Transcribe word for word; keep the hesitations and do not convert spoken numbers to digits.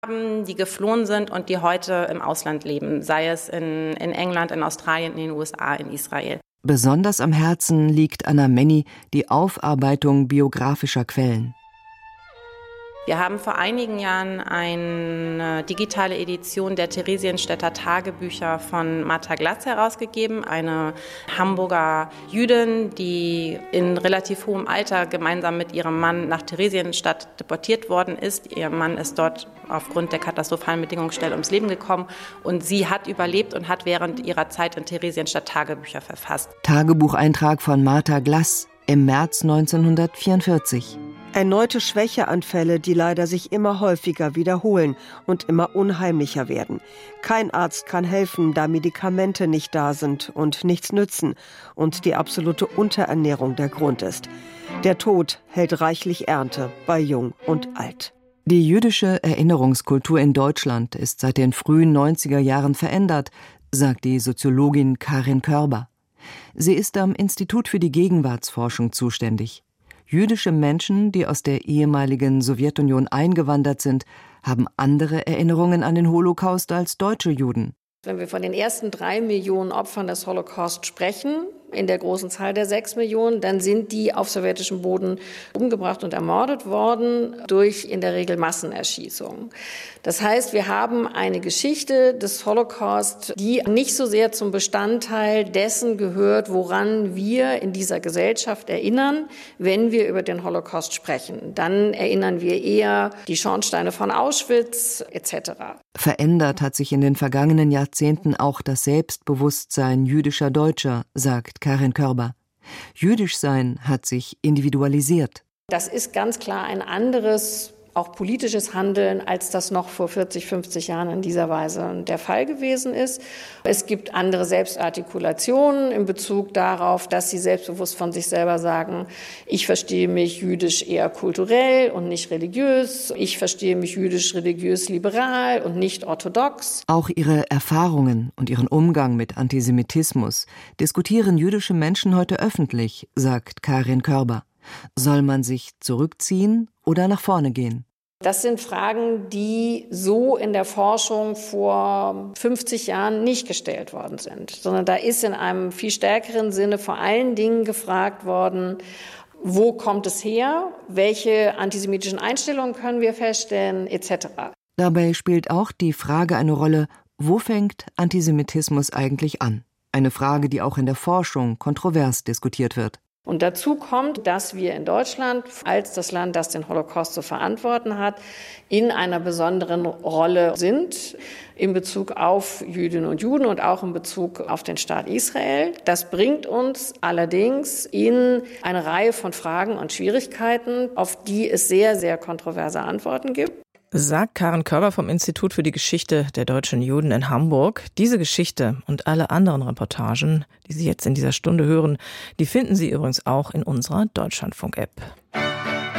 Die geflohen sind und die heute im Ausland leben, sei es in, in England, in Australien, in den U S A, in Israel. Besonders am Herzen liegt Anna Menny die Aufarbeitung biografischer Quellen. Wir haben vor einigen Jahren eine digitale Edition der Theresienstädter Tagebücher von Martha Glatz herausgegeben, eine Hamburger Jüdin, die in relativ hohem Alter gemeinsam mit ihrem Mann nach Theresienstadt deportiert worden ist. Ihr Mann ist dort aufgrund der katastrophalen Bedingungen schnell ums Leben gekommen und sie hat überlebt und hat während ihrer Zeit in Theresienstadt Tagebücher verfasst. Tagebucheintrag von Martha Glatz im März neunzehnhundertvierundvierzig. Erneute Schwächeanfälle, die leider sich immer häufiger wiederholen und immer unheimlicher werden. Kein Arzt kann helfen, da Medikamente nicht da sind und nichts nützen und die absolute Unterernährung der Grund ist. Der Tod hält reichlich Ernte bei Jung und Alt. Die jüdische Erinnerungskultur in Deutschland ist seit den frühen neunziger Jahren verändert, sagt die Soziologin Karin Körber. Sie ist am Institut für die Gegenwartsforschung zuständig. Jüdische Menschen, die aus der ehemaligen Sowjetunion eingewandert sind, haben andere Erinnerungen an den Holocaust als deutsche Juden. Wenn wir von den ersten drei Millionen Opfern des Holocaust sprechen, in der großen Zahl der sechs Millionen, dann sind die auf sowjetischem Boden umgebracht und ermordet worden durch in der Regel Massenerschießungen. Das heißt, wir haben eine Geschichte des Holocaust, die nicht so sehr zum Bestandteil dessen gehört, woran wir in dieser Gesellschaft erinnern, wenn wir über den Holocaust sprechen. Dann erinnern wir eher die Schornsteine von Auschwitz et cetera. Verändert hat sich in den vergangenen Jahrzehnten auch das Selbstbewusstsein jüdischer Deutscher, sagt Karin Körber. Jüdisch sein hat sich individualisiert. Das ist ganz klar ein anderes, auch politisches Handeln, als das noch vor vierzig, fünfzig Jahren in dieser Weise der Fall gewesen ist. Es gibt andere Selbstartikulationen in Bezug darauf, dass sie selbstbewusst von sich selber sagen, ich verstehe mich jüdisch eher kulturell und nicht religiös, ich verstehe mich jüdisch religiös liberal und nicht orthodox. Auch ihre Erfahrungen und ihren Umgang mit Antisemitismus diskutieren jüdische Menschen heute öffentlich, sagt Karin Körber. Soll man sich zurückziehen oder nach vorne gehen? Das sind Fragen, die so in der Forschung vor fünfzig Jahren nicht gestellt worden sind, sondern da ist in einem viel stärkeren Sinne vor allen Dingen gefragt worden, wo kommt es her, welche antisemitischen Einstellungen können wir feststellen, et cetera. Dabei spielt auch die Frage eine Rolle, wo fängt Antisemitismus eigentlich an? Eine Frage, die auch in der Forschung kontrovers diskutiert wird. Und dazu kommt, dass wir in Deutschland als das Land, das den Holocaust zu verantworten hat, in einer besonderen Rolle sind in Bezug auf Jüdinnen und Juden und auch in Bezug auf den Staat Israel. Das bringt uns allerdings in eine Reihe von Fragen und Schwierigkeiten, auf die es sehr, sehr kontroverse Antworten gibt. Sagt Karin Körber vom Institut für die Geschichte der deutschen Juden in Hamburg. Diese Geschichte und alle anderen Reportagen, die Sie jetzt in dieser Stunde hören, die finden Sie übrigens auch in unserer Deutschlandfunk-App.